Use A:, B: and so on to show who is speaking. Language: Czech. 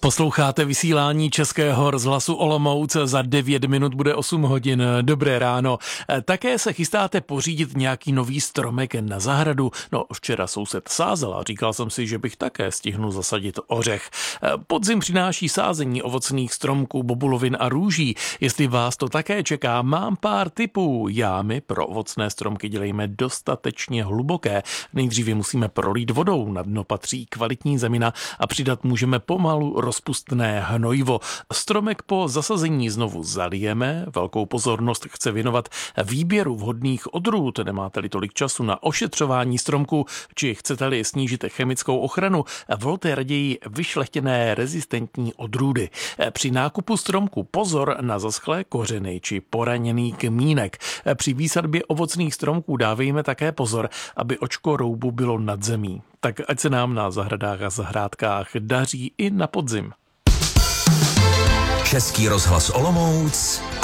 A: Posloucháte vysílání Českého rozhlasu Olomouc, za 9 minut bude 8 hodin. Dobré ráno. Také se chystáte pořídit nějaký nový stromek na zahradu? No, včera soused sázel a říkal jsem si, že bych také stihnul zasadit ořech. Podzim přináší sázení ovocných stromků, bobulovin a růží. Jestli vás to také čeká, mám pár tipů. Jámy pro ovocné stromky dělejme dostatečně hluboké. Nejdříve musíme prolít vodou, na dno patří kvalitní zemina a přidat můžeme pomalu rozpustné hnojivo. Stromek po zasazení znovu zalijeme. Velkou pozornost chce věnovat výběru vhodných odrůd. Nemáte-li tolik času na ošetřování stromku, či chcete-li snížit chemickou ochranu, volte raději vyšlechtěné rezistentní odrůdy. Při nákupu stromku pozor na zaschlé kořeny či poraněný kmínek. Při výsadbě ovocných stromků dávejme také pozor, aby očko roubu bylo nad zemí. Tak ať se nám na zahradách a zahrádkách daří i na podzim.
B: Český rozhlas Olomouc